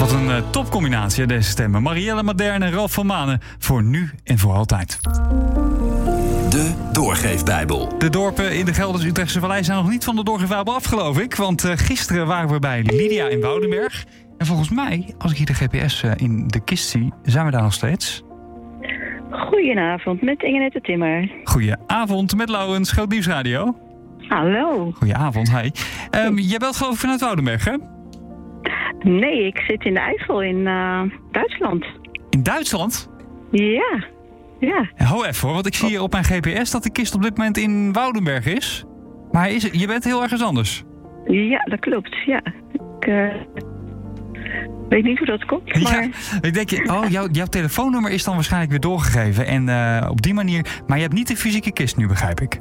Wat een topcombinatie, deze stemmen. Marielle Madern en Ralf van Manen. Voor nu en voor altijd. De Doorgeefbijbel. De dorpen in de Gelders-Utrechtse Vallei zijn nog niet van de Doorgeefbijbel af, geloof ik. Want gisteren waren we bij Lydia in Woudenberg. En volgens mij, als ik hier de GPS in de kist zie, zijn we daar nog steeds. Goedenavond, met Ingenette Timmer. Goedenavond, met Laurens, Groot Nieuwsradio. Hallo. Goedenavond, hi. Jij belt geloof ik vanuit Woudenberg, hè? Nee, ik zit in de Eifel in Duitsland. In Duitsland? Ja. Ho even hoor, want ik zie hier op mijn GPS dat de kist op dit moment in Woudenberg is. Maar je bent heel ergens anders. Ja, dat klopt, ja. Ik weet niet hoe dat komt, maar... Ja, ik denk, jouw telefoonnummer is dan waarschijnlijk weer doorgegeven. En op die manier... Maar je hebt niet de fysieke kist nu, begrijp ik.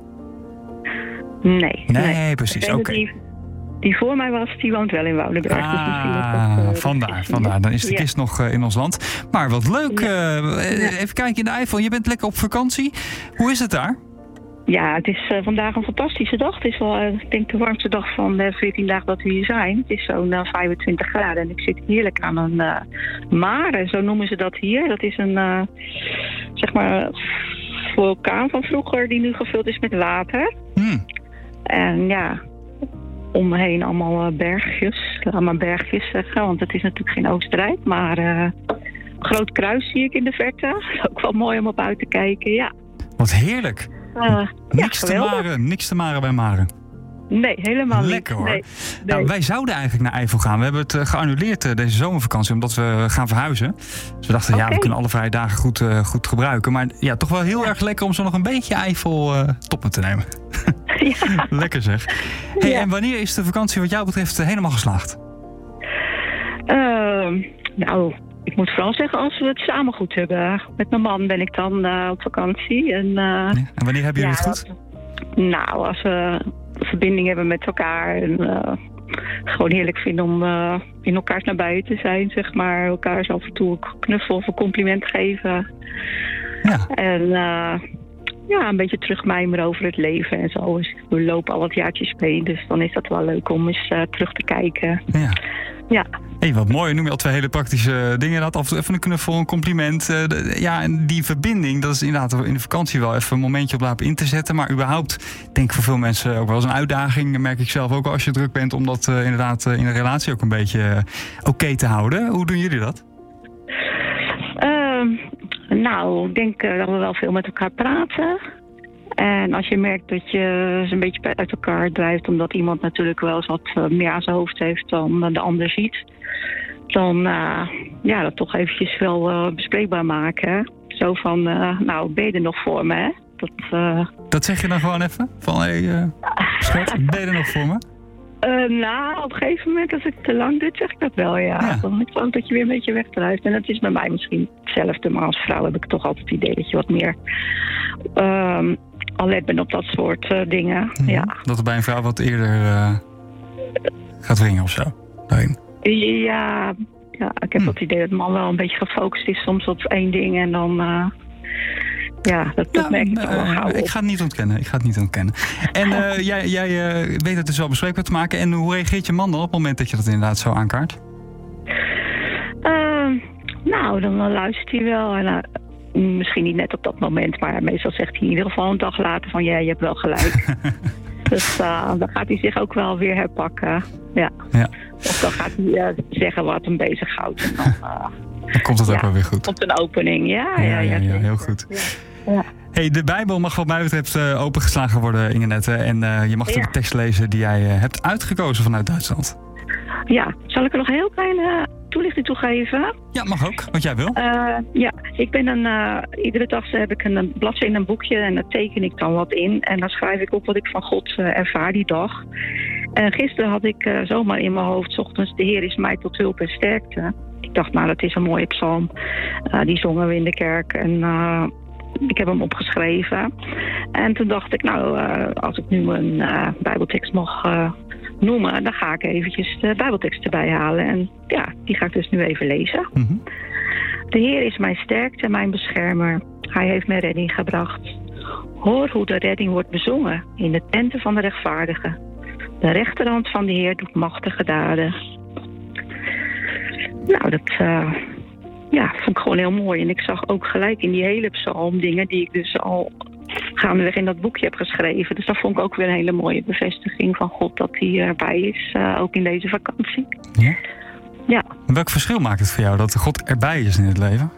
Nee, precies, oké. Die voor mij was, die woont wel in Woudenberg. Dus vandaar. Dan is de kist nog in ons land. Maar wat leuk. Even kijken in de Eifel. Je bent lekker op vakantie. Hoe is het daar? Ja, het is vandaag een fantastische dag. Het is wel, ik denk, de warmste dag van de 14 dagen dat we hier zijn. Het is zo'n 25 graden en ik zit heerlijk aan een mare. Zo noemen ze dat hier. Dat is een, zeg maar, vulkaan van vroeger die nu gevuld is met water. En ja... om me heen allemaal bergjes. Laat maar bergjes zeggen, want het is natuurlijk geen Oostenrijk. Maar Groot Kruis zie ik in de verte. Ook wel mooi om op uit te kijken, ja. Wat heerlijk. Niks te maren bij Maren. Nee, helemaal niet. Lekker hoor. Nee. Nou, wij zouden eigenlijk naar Eifel gaan. We hebben het geannuleerd deze zomervakantie, omdat we gaan verhuizen. Dus we dachten, we kunnen alle vrije dagen goed gebruiken. Maar ja, toch wel heel erg lekker om zo nog een beetje Eifel top me te nemen. Ja. Lekker zeg. Hey, en wanneer is de vakantie wat jou betreft helemaal geslaagd? Nou, ik moet vooral zeggen als we het samen goed hebben. Met mijn man ben ik dan op vakantie. En wanneer hebben jullie het goed? Nou, als we verbinding hebben met elkaar. En gewoon heerlijk vinden om in elkaars nabij te zijn, zeg maar. Elkaar zo af en toe een knuffel of een compliment geven. Ja. En een beetje terugmijmeren over het leven en zo. Dus we lopen al wat jaartjes mee, dus dan is dat wel leuk om eens terug te kijken. Ja. Hey, wat mooi. Noem je al 2 hele praktische dingen. Af en toe even een knuffel, een compliment. En die verbinding, dat is inderdaad in de vakantie wel even een momentje op laten in te zetten. Maar überhaupt, denk ik voor veel mensen ook wel eens een uitdaging. Dat merk ik zelf ook als je druk bent, om dat inderdaad in een relatie ook een beetje oké te houden. Hoe doen jullie dat? Nou, ik denk dat we wel veel met elkaar praten. En als je merkt dat je ze een beetje uit elkaar drijft, omdat iemand natuurlijk wel eens wat meer aan zijn hoofd heeft dan de ander ziet, dan dat toch eventjes wel bespreekbaar maken. Zo van, ben je er nog voor me, hè? Dat zeg je dan gewoon even? Van, schat, ben je er nog voor me? Op een gegeven moment, als het te lang duurt, zeg ik dat wel, ja. Dan ik gewoon dat je weer een beetje wegdrijft. En dat is bij mij misschien hetzelfde, maar als vrouw heb ik toch altijd het idee dat je wat meer alert bent op dat soort dingen. Ja. Dat er bij een vrouw wat eerder gaat wringen of zo? Daarin. Ja, ik heb het idee dat de man wel een beetje gefocust is soms op één ding en dan... dat merk ik toch wel gauw op. Ik ga het niet ontkennen. En jij weet het dus wel bespreekbaar te maken. En hoe reageert je man dan op het moment dat je dat inderdaad zo aankaart? Dan luistert hij wel. En, misschien niet net op dat moment, maar meestal zegt hij in ieder geval een dag later van... ja, je hebt wel gelijk. Dus dan gaat hij zich ook wel weer herpakken. Ja. Of dan gaat hij zeggen wat hem bezighoudt. En dan komt het ook wel weer goed. Komt een opening, ja, heel goed. Ja. Hey, de Bijbel mag wat mij betreft opengeslagen worden, Ingenette. En je mag de tekst lezen die jij hebt uitgekozen vanuit Duitsland. Ja, zal ik er nog een heel kleine toelichting toe geven? Ja, mag ook, wat jij wil. Ik ben iedere dag heb ik een bladzijde in een boekje en daar teken ik dan wat in. En dan schrijf ik op wat ik van God ervaar die dag. En gisteren had ik zomaar in mijn hoofd, 's ochtends, de Heer is mij tot hulp en sterkte. Ik dacht, dat is een mooie psalm. Die zongen we in de kerk en... ik heb hem opgeschreven. En toen dacht ik, als ik nu een Bijbeltekst mag noemen, dan ga ik eventjes de Bijbeltekst erbij halen. En die ga ik dus nu even lezen. Mm-hmm. De Heer is mijn sterkte en mijn beschermer. Hij heeft mij redding gebracht. Hoor hoe de redding wordt bezongen in de tenten van de rechtvaardigen. De rechterhand van de Heer doet machtige daden. Nou, dat vond ik gewoon heel mooi. En ik zag ook gelijk in die hele psalm dingen die ik dus al gaandeweg in dat boekje heb geschreven. Dus dat vond ik ook weer een hele mooie bevestiging van God dat hij erbij is, ook in deze vakantie. Ja? Ja. Welk verschil maakt het voor jou dat God erbij is in het leven?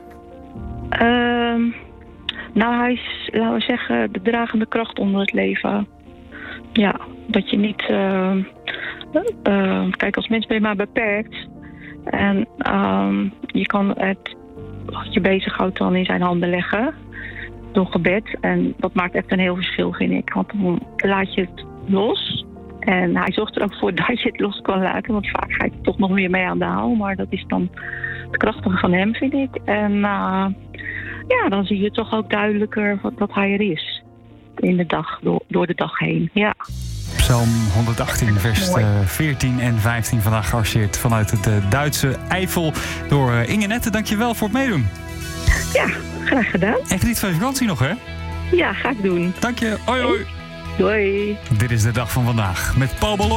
Nou, hij is, laten we zeggen, de dragende kracht onder het leven. Ja, dat je niet... kijk, als mens ben je maar beperkt. En je kan het wat je bezighoudt dan in zijn handen leggen. Door gebed. En dat maakt echt een heel verschil, vind ik. Want dan laat je het los. En hij zorgt er ook voor dat je het los kan laten. Want vaak ga je er toch nog meer mee aan de haal. Maar dat is dan het krachtige van hem, vind ik. En dan zie je toch ook duidelijker dat hij er is. In de dag, door de dag heen. Ja. Psalm 118, vers 14 en 15. Vandaag gearrangeerd vanuit het Duitse Eifel door Inge Nette. Dankjewel voor het meedoen. Ja, graag gedaan. En geniet van je vakantie nog, hè? Ja, ga ik doen. Dank je. Hoi, hoi. Doei. Dit is de dag van vandaag met Paul Ballon.